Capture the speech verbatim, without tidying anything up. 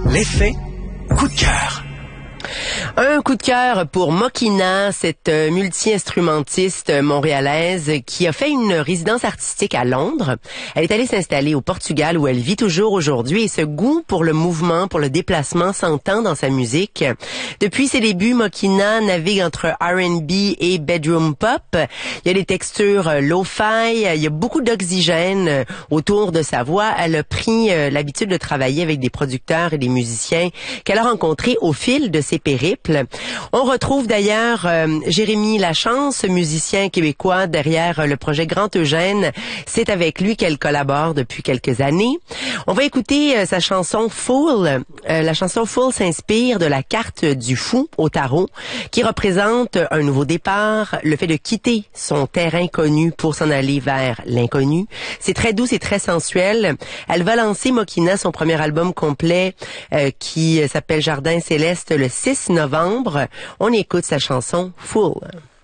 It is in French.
L'effet coup de cœur. Un coup de cœur pour Mokina, cette multi-instrumentiste montréalaise qui a fait une résidence artistique à Londres. Elle est allée s'installer au Portugal où elle vit toujours aujourd'hui et ce goût pour le mouvement, pour le déplacement s'entend dans sa musique. Depuis ses débuts, Mokina navigue entre R and B et bedroom pop. Il y a des textures lo-fi, il y a beaucoup d'oxygène autour de sa voix. Elle a pris l'habitude de travailler avec des producteurs et des musiciens qu'elle a rencontrés au fil de ses périples. On retrouve d'ailleurs euh, Jérémy Lachance, musicien québécois derrière euh, le projet Grand Eugène. C'est avec lui qu'elle collabore depuis quelques années. On va écouter euh, sa chanson Fool. Euh, la chanson Fool s'inspire de la carte du fou au tarot qui représente un nouveau départ, le fait de quitter son terrain connu pour s'en aller vers l'inconnu. C'est très doux, c'est très sensuel. Elle va lancer Mokina, son premier album complet euh, qui s'appelle Jardin Céleste le six novembre. On écoute sa chanson Fool.